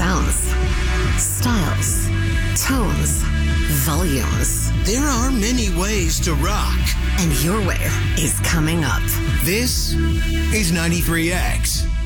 Sounds, styles, tones, volumes. There are many ways to rock. And your way is coming up. This is 93X.